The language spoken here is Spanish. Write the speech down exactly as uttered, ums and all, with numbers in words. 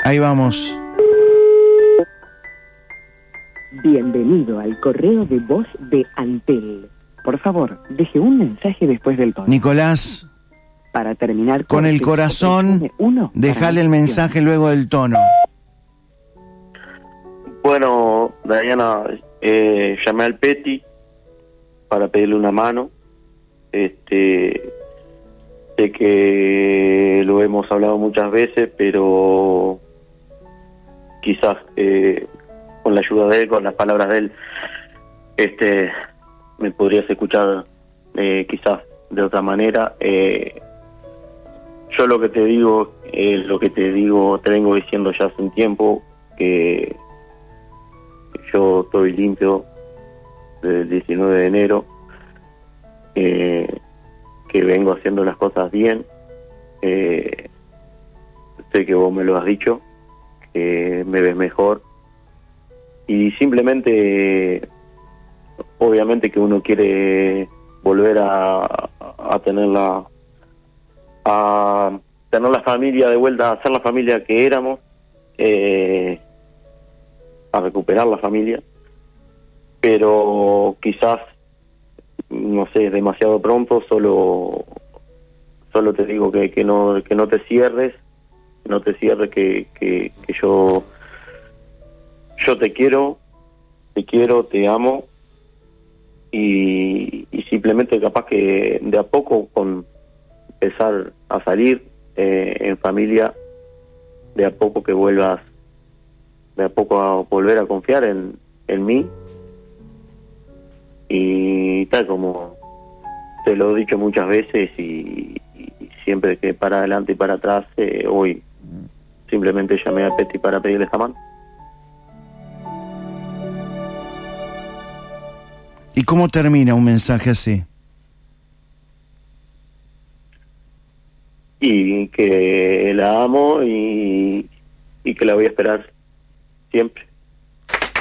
Ahí vamos. Bienvenido al correo de voz de Antel. Por favor, deje un mensaje después del tono. Nicolás, Para terminar con el corazón, dejale el mensaje luego del tono. Bueno, Diana, eh, llamé al Peti para pedirle una mano. Este, sé que lo hemos hablado muchas veces, pero quizás eh, con la ayuda de él, con las palabras de él, este, me podrías escuchar eh, quizás de otra manera. Eh, yo lo que te digo es lo que te digo, te vengo diciendo ya hace un tiempo, que yo estoy limpio desde el diecinueve de enero, eh, que vengo haciendo las cosas bien. Eh, sé que vos me lo has dicho, que me ves mejor, y simplemente, obviamente que uno quiere volver a, a tener la a tener la familia de vuelta, a ser la familia que éramos, eh, a recuperar la familia, pero quizás, no sé, demasiado pronto. Solo solo te digo que, que no que no te cierres, no te cierres, que, que, que yo yo te quiero, te quiero, te amo, y, y simplemente capaz que de a poco, con empezar a salir eh, en familia, de a poco que vuelvas, de a poco a volver a confiar en, en mí. Y tal como te lo he dicho muchas veces, y, y siempre que para adelante y para atrás, eh, hoy simplemente llamé a Peti para pedirle esta mano. ¿Y cómo termina un mensaje así? Y que la amo, y, y que la voy a esperar siempre.